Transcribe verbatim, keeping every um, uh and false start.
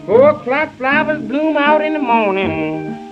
Four o'clock flowers bloom out in the morning.